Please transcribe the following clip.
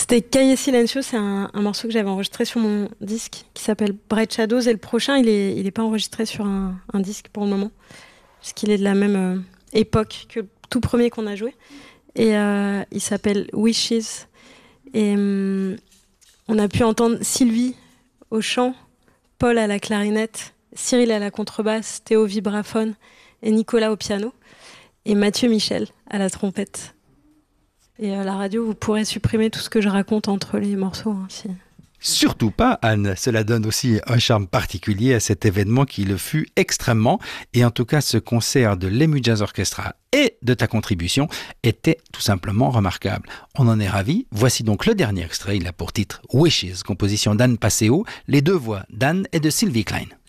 C'était Cahiers Silencio, c'est un morceau que j'avais enregistré sur mon disque qui s'appelle Bright Shadows, et le prochain il est pas enregistré sur un disque pour le moment parce qu'il est de la même époque que le tout premier qu'on a joué, et il s'appelle Wishes, et on a pu entendre Sylvie au chant, Paul à la clarinette, Cyril à la contrebasse, Théo au vibraphone et Nicolas au piano, et Mathieu Michel à la trompette. Et à la radio, vous pourrez supprimer tout ce que je raconte entre les morceaux. Surtout pas, Anne. Cela donne aussi un charme particulier à cet événement qui le fut extrêmement. Et en tout cas, ce concert de l'EMU Jazz Orchestra et de ta contribution était tout simplement remarquable. On en est ravis. Voici donc le dernier extrait. Il a pour titre Wishes, composition d'Anne Passeo, les deux voix d'Anne et de Sylvie Klein.